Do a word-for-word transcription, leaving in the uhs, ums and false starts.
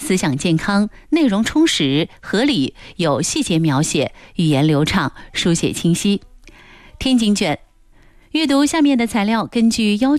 思想健康，内容充实合理，有细节描写，语言流畅，书写清晰。天津卷，阅读下面的材料，根据要求